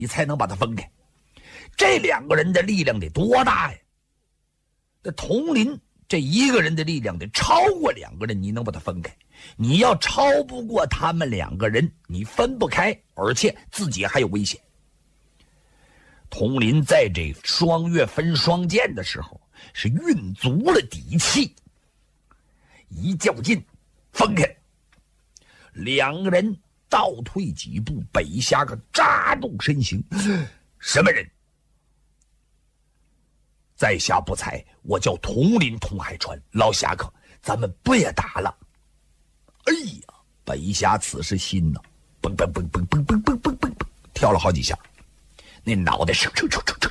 你才能把它分开。这两个人的力量得多大呀？这统领这一个人的力量得超过两个人，你能把它分开。你要超不过他们两个人，你分不开，而且自己还有危险。统领在这双月分双剑的时候是运足了底气，一较劲分开，两个人倒退几步，北侠可扎动身形。什么人？在下不才，我叫统领统海川。老侠客，咱们别打了。哎呀，北侠此时心呢，蹦蹦蹦蹦蹦蹦蹦蹦蹦蹦跳了好几下，那脑袋是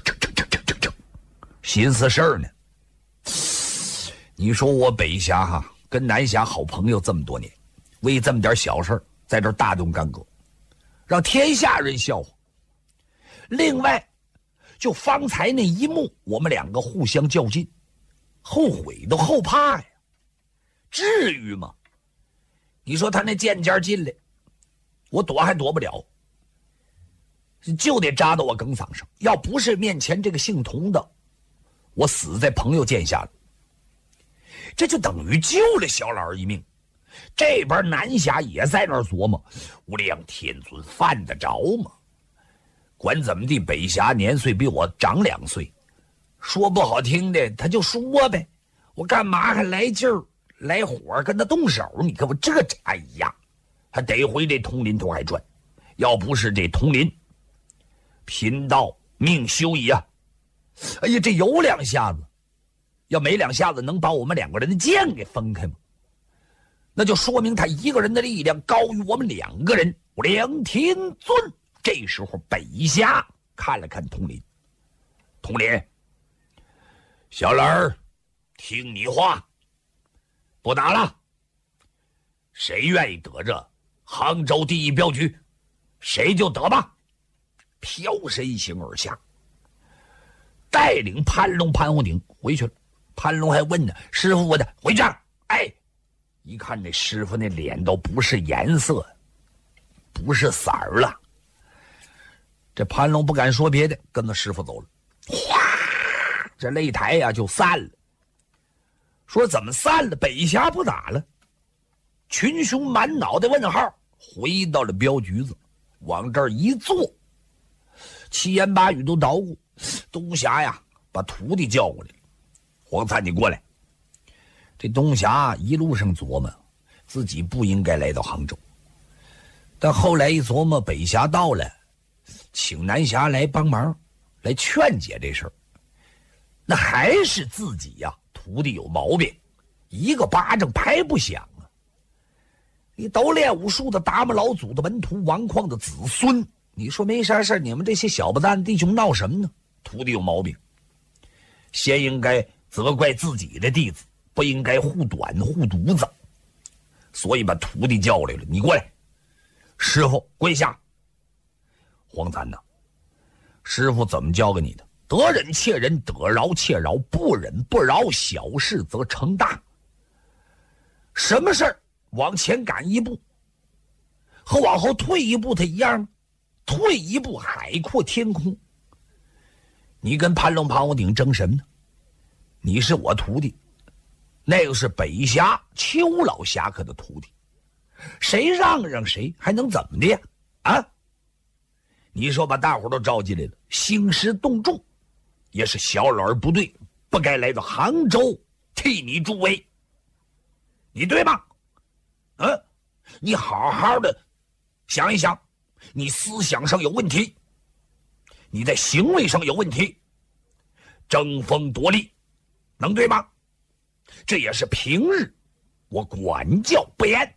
心思事儿呢。你说我北侠哈跟南侠好朋友这么多年，为这么点小事在这大动干戈，让天下人笑话。另外就方才那一幕，我们两个互相较劲，后悔都后怕呀，至于吗？你说他那剑尖进来，我躲还躲不了，就得扎到我梗嗓上。要不是面前这个姓童的，我死在朋友剑下了。这就等于救了小老儿一命。这边南侠也在那儿琢磨，无量天尊犯得着吗？管怎么地，北侠年岁比我长2岁，说不好听的他就说呗，我干嘛还来劲儿来火跟他动手？你看我这哎呀，还得回这统领统海传。要不是这统领贫道命休矣啊！哎呀，这有2下子，要没2下子能把我们两个人的剑给分开吗？那就说明他一个人的力量高于我们2个人。梁天尊这时候北侠看了看统领，统领，小老儿听你话，不打了。谁愿意得这杭州第一镖局，谁就得吧。飘身行而下，带领潘龙潘洪鼎回去了。潘龙还问呢，师傅我的回这儿。哎，一看这师傅那脸都不是颜色，不是色儿了。这潘龙不敢说别的，跟着师傅走了。哗，这擂台呀就散了。说怎么散了？北侠不打了。群雄满脑袋问号，回到了镖局子，往这儿一坐，七言八语都捣鼓。东侠呀把徒弟叫过来了，黄灿你过来。这东侠一路上琢磨自己不应该来到杭州，但后来一琢磨北侠到了，请南侠来帮忙来劝解这事儿，那还是自己呀徒弟有毛病，一个巴掌拍不响啊。你都练武术的达摩老祖的门徒，王旷的子孙，你说没啥事你们这些小不蛋弟兄闹什么呢？徒弟有毛病，先应该责怪自己的弟子，不应该护短护犊子，所以把徒弟叫来了。你过来。师傅跪下。黄簪呐，师傅怎么教给你的？得忍且忍，得饶且饶，不忍不饶，小事则成大。什么事儿往前赶一步和往后退一步它一样吗？退一步海阔天空。你跟潘龙潘洪鼎争什么呢？你是我徒弟，那个是北侠邱老侠客的徒弟，谁让谁还能怎么的呀？啊！你说把大伙都招进来了，兴师动众，也是小老儿不对，不该来到杭州替你助威，你对吗？你好好的想一想，你思想上有问题，你在行为上有问题，争锋夺利，能对吗？这也是平日我管教不严，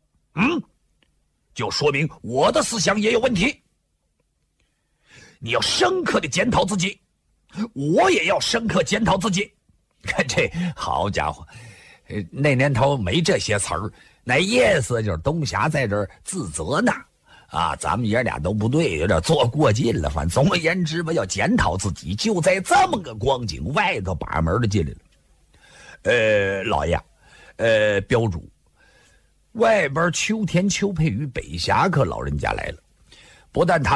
就说明我的思想也有问题。你要深刻的检讨自己，我也要深刻检讨自己。看这好家伙，那年头没这些词儿，那意思就是东侠在这儿自责呢。咱们爷俩都不对，有点做过劲了。反正总而言之吧，要检讨自己。就在这么个光景，外头把门的进来了。老爷，镖主，外边秋田邱佩宇北侠客老人家来了。不但他来了，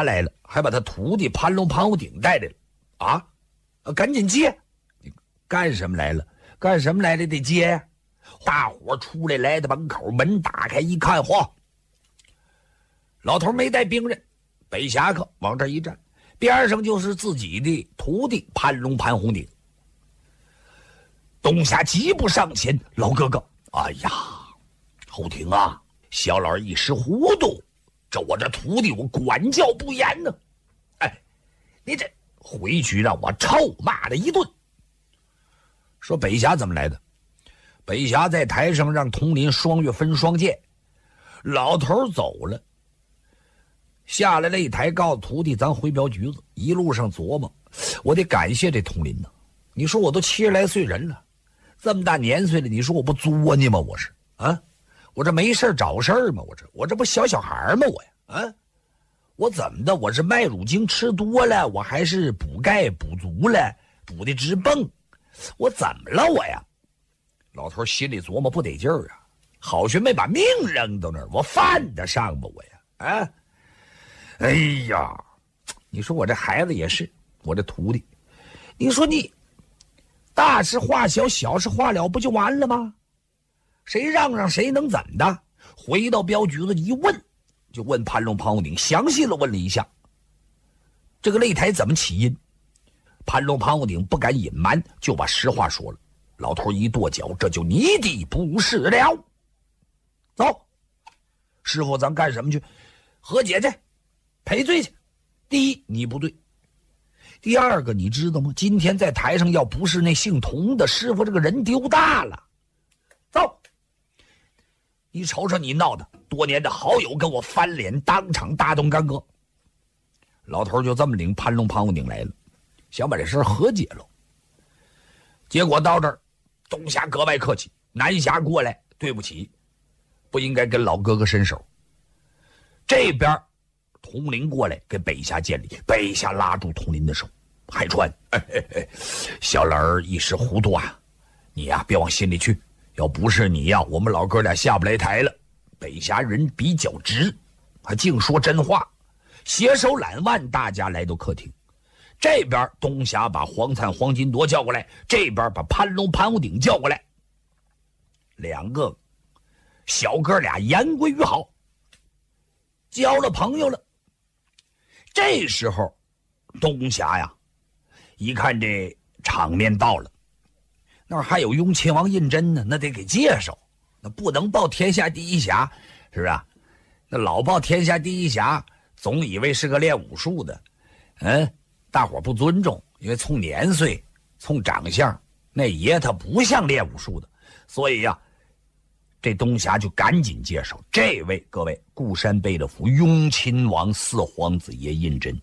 还把他徒弟潘龙潘武鼎带来了啊！赶紧接！你干什么来了？干什么来了？得接呀！大伙出来，来到门口，门打开一看，嚯！老头没带兵刃，北侠客往这一站，边上就是自己的徒弟潘龙潘洪鼎。东侠急步上前：“老哥哥，哎呀，侯廷啊，小老一时糊涂，我这徒弟我管教不严呢。哎，你这回去让我臭骂了一顿。”说北侠怎么来的？北侠在台上让佟林双月分双剑，老头走了，下来擂台，告诉徒弟咱回镖局子。一路上琢磨，我得感谢这佟林呢。你说我都70来岁人了，这么大年岁了，你说我不作呢吗？我是啊，我这没事找事儿吗？我这不小孩吗？我呀啊，我怎么的？我是麦乳精吃多了，我还是补钙补足了，补的直蹦，我怎么了我呀？老头心里琢磨不得劲儿啊，好悬没把命扔到那儿，我犯得上吗我呀？啊，哎呀，你说我这孩子也是，我这徒弟，你说你大事化小，小事化了，不就完了吗？谁让谁能怎么的？回到镖局子一问，就问潘龙潘武鼎，详细的问了一下这个擂台怎么起因。潘龙潘武鼎不敢隐瞒，就把实话说了。老头一跺脚，这就你的不是了。走，师傅，咱干什么去？和解去，赔罪去。第一，你不对；第二个，你知道吗？今天在台上要不是那姓童的师傅，这个人丢大了。走，你瞅瞅你闹的，多年的好友跟我翻脸，当场大动干戈。老头就这么领潘龙潘武鼎来了，想把这事和解了。结果到这儿，东侠格外客气，南侠过来，对不起，不应该跟老哥哥伸手。这边佟林过来跟北侠见礼，北侠拉住佟林的手，海川，小老儿一时糊涂啊，你呀别往心里去，要不是你呀，我们老哥俩下不来台了。北侠人比较直，还净说真话，携手揽腕，大家来到客厅。这边东侠把黄灿黄金铎叫过来，这边把潘龙潘武鼎叫过来，两个小哥俩言归于好，交了朋友了。这时候东侠呀一看这场面到了，那儿还有雍亲王胤禛呢，那得给介绍，那不能报天下第一侠，是不是？那老报天下第一侠，总以为是个练武术的，大伙不尊重，因为从年岁从长相，那爷他不像练武术的，所以呀这东侠就赶紧介绍这位，各位，固山贝勒府雍亲王四皇子爷胤禛。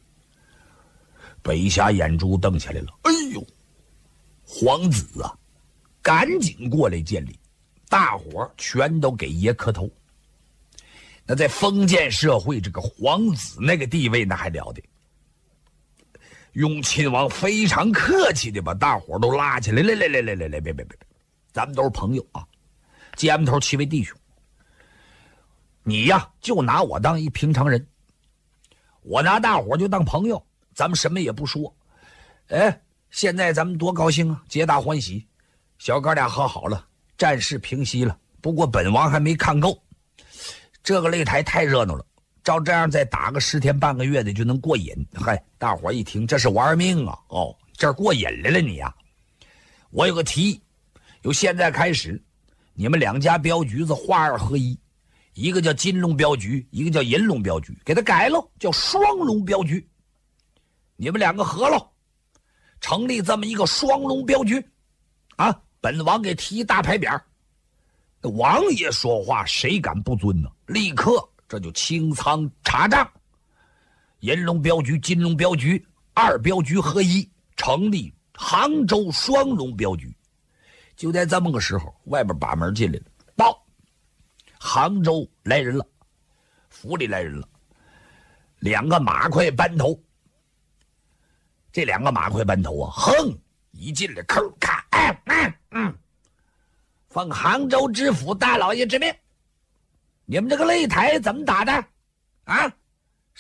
北侠眼珠瞪起来了，哎呦，皇子啊，赶紧过来见礼，大伙全都给爷磕头。那在封建社会，这个皇子那个地位那还了得。雍亲王非常客气的把大伙都拉起来，来，别，咱们都是朋友啊，肩头齐为弟兄。你呀就拿我当一平常人，我拿大伙就当朋友，咱们什么也不说。现在咱们多高兴啊，皆大欢喜，小哥俩和好了，战事平息了。不过本王还没看够，这个擂台太热闹了，照这样再打个10天半个月的就能过瘾。嗨，大伙一听这是玩命啊！哦，这儿过瘾来了你呀！我有个提议，由现在开始，你们两家镖局子化二合一，一个叫金龙镖局，一个叫银龙镖局，给它改了，叫双龙镖局。你们两个合喽，成立这么一个双龙镖局啊！本王给提大牌匾。王爷说话谁敢不遵呢？立刻这就清仓查账，银龙镖局金龙镖局二镖局合一，成立杭州双龙镖局。就在这么个时候，外边把门进来了，报杭州来人了，府里来人了，2个马快班头。这2个马快班头啊，哼一进来，吭咔，奉杭州知府大老爷之命，你们这个擂台怎么打的啊？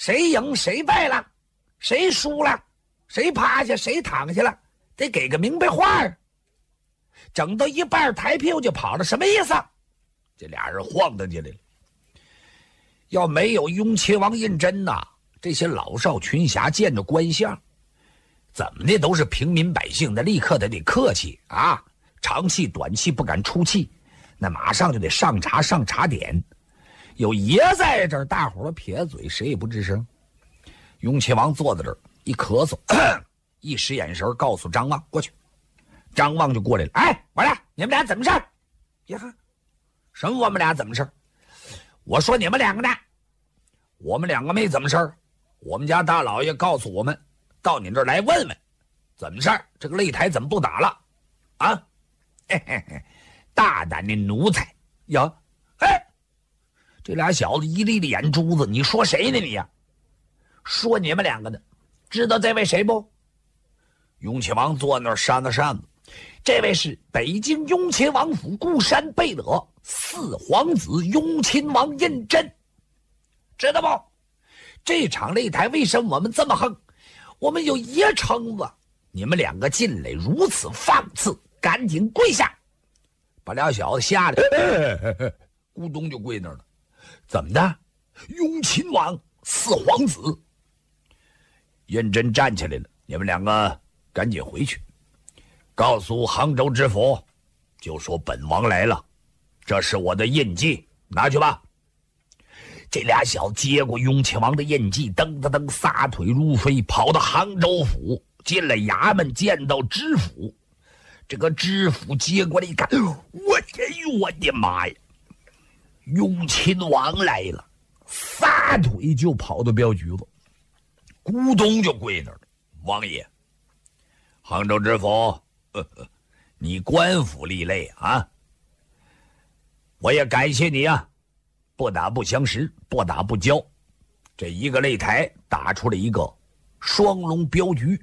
谁赢谁败了，谁输了，谁趴下谁躺下了，得给个明白话啊。整到一半抬屁股就跑了，什么意思？这俩人晃荡起来了。要没有雍亲王胤禛呐，这些老少群侠见着官相，怎么的都是平民百姓，那立刻得客气啊，长气短气不敢出气，那马上就得上茶上茶点。有爷在这儿，大伙儿撇嘴，谁也不吱声。雍亲王坐在这儿一咳嗽，一使眼神告诉张望过去。张望就过来了，哎，我俩你们俩怎么事儿？呀呵，什么我们俩怎么事儿？我说你们两个呢，我们两个没怎么事儿。我们家大老爷告诉我们，到你这儿来问问，怎么事儿？这个擂台怎么不打了？啊，嘿嘿嘿，大胆的奴才呀！哎，这俩小子一粒粒眼珠子，你说谁呢你呀？说你们两个的，知道这位谁不？雍亲王坐那儿扇了扇子，这位是北京雍亲王府固山贝勒四皇子雍亲王胤禛，知道不？这场擂台为什么我们这么横？我们有爷撑子，你们两个进来如此放肆，赶紧跪下！把俩小子吓得咕咚就跪那儿了。怎么的？雍亲王四皇子。胤禛站起来了，你们两个赶紧回去，告诉杭州知府，就说本王来了，这是我的印记，拿去吧。这俩小子接过雍亲王的印记，噔噔噔撒腿如飞，跑到杭州府，进了衙门，见到知府。这个知府接过来一看，我的妈呀，雍亲王来了，撒腿就跑到镖局子，咕咚就跪那儿了。王爷，杭州知府，你官府立擂啊，我也感谢你啊，不打不相识，不打不交，这一个擂台打出了一个双龙镖局。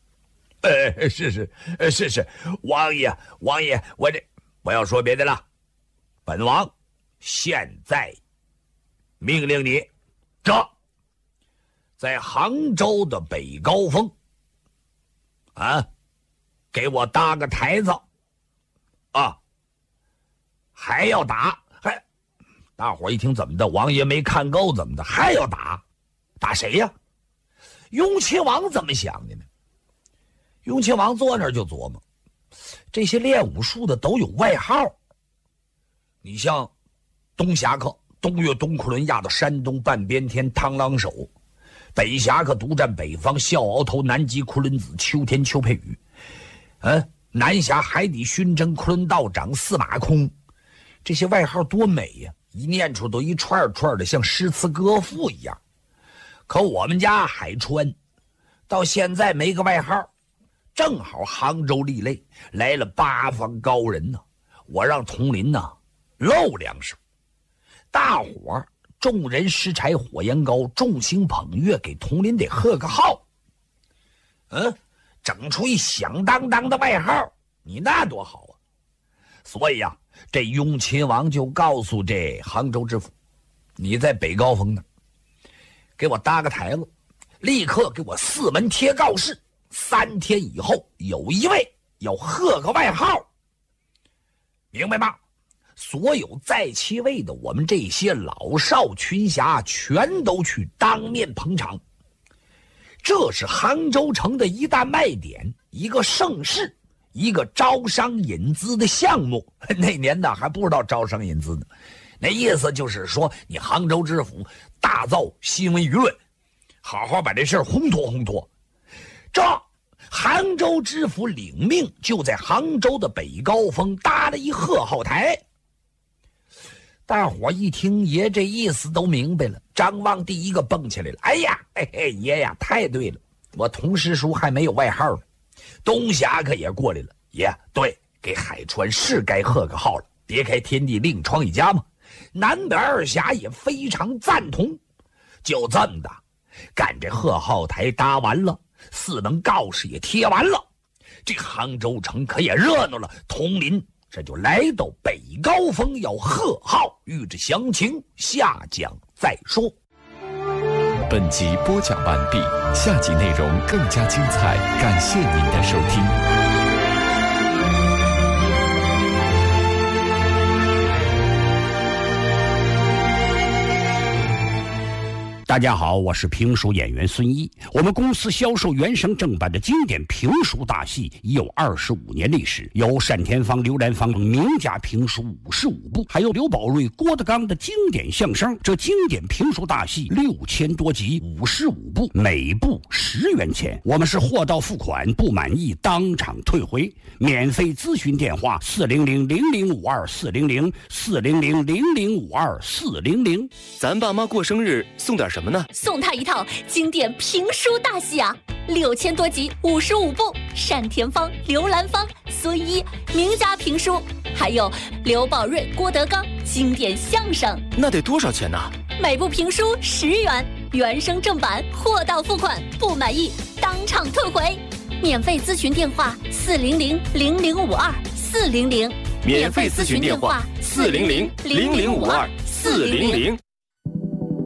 是，王爷，我要说别的了，本王现在命令你，在杭州的北高峰啊，给我搭个台子啊，还要打，大伙一听怎么的，王爷没看够怎么的，还要打，打谁呀？雍亲王怎么想的呢？雍亲王坐那儿就琢磨，这些练武术的都有外号。你像东侠客东岳东昆仑压到山东半边天螳螂手，北侠客独占北方笑鳌头南极昆仑子秋天邱佩宇，南侠海底熏蒸昆仑道长司马空，这些外号多美呀，一念出都一串串的像诗词歌赋一样。可我们家海川到现在没个外号，正好杭州立擂来了八方高人呢，我让佟林呢露两手，大伙众人拾柴火焰高，众星捧月，给佟林得贺个号。整出一响当当的外号，你那多好啊！所以啊，这雍亲王就告诉这杭州知府，你在北高峰呢，给我搭个台子，立刻给我四门贴告示，3天以后有一位要贺个外号，明白吗？所有在其位的我们这些老少群侠全都去当面捧场，这是杭州城的一大卖点，一个盛事，一个招商引资的项目。那年呢还不知道招商引资呢，那意思就是说你杭州知府大造新闻舆论，好好把这事儿烘托烘托。这杭州知府领命，就在杭州的北高峰搭了一贺号台。大伙一听爷这意思都明白了，张望第一个蹦起来了，哎呀，爷呀，太对了，我同师叔还没有外号呢。东侠可也过来了，爷，对，给海川是该贺个号了，别开天地另创一家嘛。南北二侠也非常赞同，就这么的赶这贺号台搭完了，四门告示也贴完了，这杭州城可也热闹了。佟林这就来到北高峰要贺号，欲知详情下讲再说。 本集播讲完毕，下集内容更加精彩，感谢您的收听。 大家好，我是评书演员孙一。我们公司销售原声正版的经典评书大戏已有25年历史，有单田芳、刘兰芳名家评书55部，还有刘宝瑞、郭德纲的经典相声。这经典评书大戏6000多集，55部，每部10元钱。我们是货到付款，不满意当场退回。免费咨询电话400-0052-400-400-0052-400。 咱爸妈过生日送点什么呢？ 送他一套经典评书大戏啊，6000多集，55部，单田芳、刘兰芳、孙一名家评书，还有刘宝瑞、郭德纲经典相声。 那得多少钱呢？ 每部评书10元，原声正版，货到付款，不满意当场退回。免费咨询电话400-0052-400， 免费咨询电话400-0052-400。